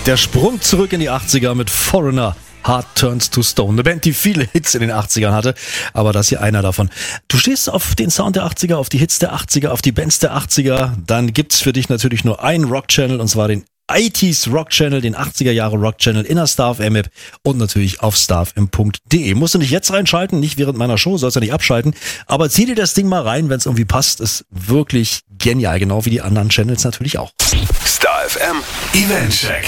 Der Sprung zurück in die 80er mit Foreigner. Heart Turns to Stone. Eine Band, die viele Hits in den 80ern hatte, aber das hier einer davon. Du stehst auf den Sound der 80er, auf die Hits der 80er, auf die Bands der 80er. Dann gibt's für dich natürlich nur einen Rock-Channel, und zwar den 80s Rock Channel, den 80er Jahre Rock Channel in der StarFM App und natürlich auf starfm.de. Musst du nicht jetzt reinschalten, nicht während meiner Show, sollst du nicht abschalten, aber zieh dir das Ding mal rein, wenn es irgendwie passt. Ist wirklich genial, genau wie die anderen Channels natürlich auch. StarFM Event Check.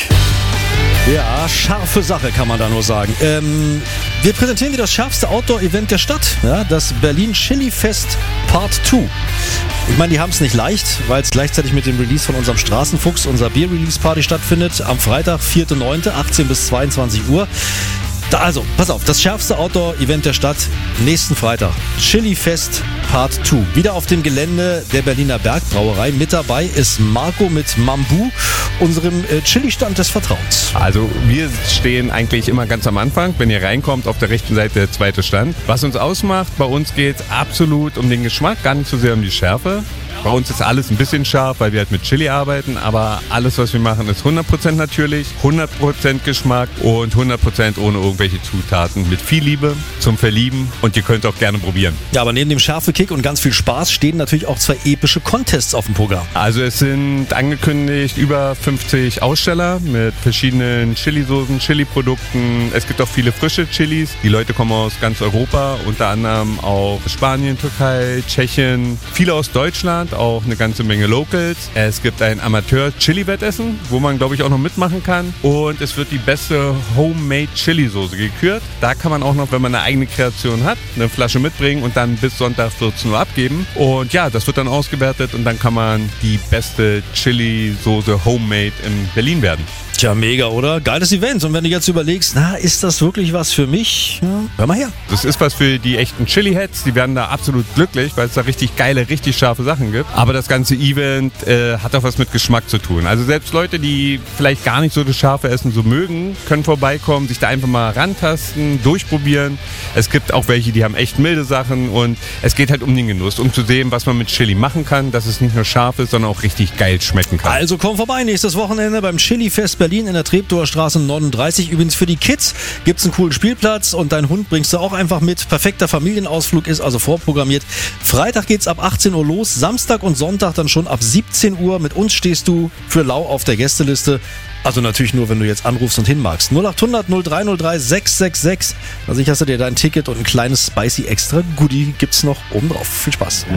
Ja, scharfe Sache kann man da nur sagen. Wir präsentieren dir das schärfste Outdoor-Event der Stadt, ja, das Berlin Chili Fest Part 2. Ich meine, die haben es nicht leicht, weil es gleichzeitig mit dem Release von unserem Straßenfuchs, unserer Bier-Release-Party stattfindet. Am Freitag, 4.9., 18 bis 22 Uhr. Also, pass auf, das schärfste Outdoor-Event der Stadt, nächsten Freitag. Chili Fest Part 2. Wieder auf dem Gelände der Berliner Bergbrauerei. Mit dabei ist Marco mit Mambu, unserem Chili-Stand des Vertrauens. Also wir stehen eigentlich immer ganz am Anfang, wenn ihr reinkommt, auf der rechten Seite der zweite Stand. Was uns ausmacht, bei uns geht es absolut um den Geschmack, gar nicht so sehr um die Schärfe. Bei uns ist alles ein bisschen scharf, weil wir halt mit Chili arbeiten, aber alles, was wir machen, ist 100% natürlich, 100% Geschmack und 100% ohne irgendwelche Zutaten. Mit viel Liebe zum Verlieben, und ihr könnt auch gerne probieren. Ja, aber neben dem Schärfe-Kick und ganz viel Spaß stehen natürlich auch 2 epische Contests auf dem Programm. Also es sind angekündigt über 50 Aussteller mit verschiedenen Chili-Soßen, Chili-Produkten. Es gibt auch viele frische Chilis. Die Leute kommen aus ganz Europa, unter anderem auch Spanien, Türkei, Tschechien, viele aus Deutschland, auch eine ganze Menge Locals. Es gibt ein Amateur-Chili-Wettessen, wo man, glaube ich, auch noch mitmachen kann. Und es wird die beste Homemade-Chili-Soße gekürt. Da kann man auch noch, wenn man eine eigene Kreation hat, eine Flasche mitbringen und dann bis Sonntag 14 Uhr abgeben. Und ja, das wird dann ausgewertet und dann kann man die beste Chili-Soße Homemade in Berlin werden. Tja, mega, oder? Geiles Event. Und wenn du jetzt überlegst, na, ist das wirklich was für mich? Ja, hör mal her. Das ist was für die echten Chili-Heads. Die werden da absolut glücklich, weil es da richtig geile, richtig scharfe Sachen gibt. Aber das ganze Event hat auch was mit Geschmack zu tun. Also selbst Leute, die vielleicht gar nicht so das scharfe Essen so mögen, können vorbeikommen, sich da einfach mal rantasten, durchprobieren. Es gibt auch welche, die haben echt milde Sachen, und es geht halt um den Genuss, um zu sehen, was man mit Chili machen kann, dass es nicht nur scharf ist, sondern auch richtig geil schmecken kann. Also komm vorbei, nächstes Wochenende beim Chili Fest Berlin in der Treptower Straße 39. Übrigens für die Kids gibt es einen coolen Spielplatz, und deinen Hund bringst du auch einfach mit. Perfekter Familienausflug ist also vorprogrammiert. Freitag geht's ab 18 Uhr los, Samstag und Sonntag dann schon ab 17 Uhr. Mit uns stehst du für lau auf der Gästeliste. Also natürlich nur, wenn du jetzt anrufst und hinmagst. 0800 0303 666. Da sicherst du dir dein Ticket, und ein kleines spicy extra Goodie gibt's noch obendrauf. Viel Spaß.